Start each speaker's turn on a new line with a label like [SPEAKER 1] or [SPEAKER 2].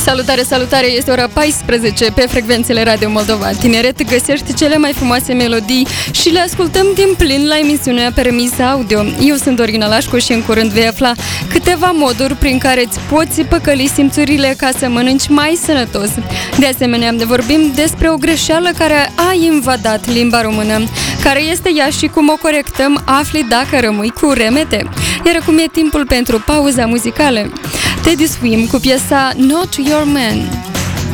[SPEAKER 1] Salutare, salutare! Este ora 14 pe frecvențele Radio Moldova Tineret. Găsești cele mai frumoase melodii și le ascultăm din plin la emisiunea Permis Audio. Eu sunt Dorina Lașcu și în curând vei afla câteva moduri prin care îți poți păcăli simțurile ca să mănânci mai sănătos. De asemenea, vorbim despre o greșeală care a invadat limba română. Care este ea și cum o corectăm, afli dacă rămâi cu remete. Iar acum e timpul pentru pauza muzicală. Teddy Swims cu piesa Not Your Man.